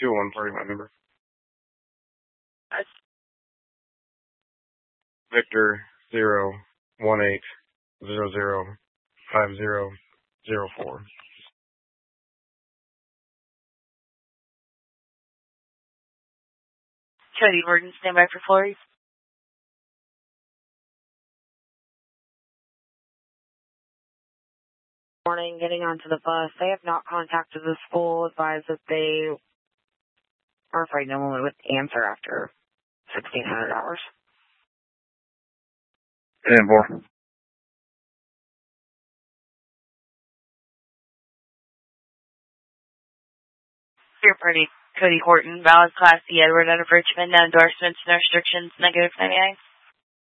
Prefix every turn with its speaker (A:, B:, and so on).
A: 201 party line number.
B: That's
A: Victor 018005004.
B: Cody Horton, stand by for Flores. Morning, getting onto the bus. They have not contacted the school, advised that they are afraid no one would answer after 1600 hours.
C: 10-4.
B: Dear Party, Cody Horton, valid Class C Edward out of Richmond, no endorsements, no restrictions, negative 99.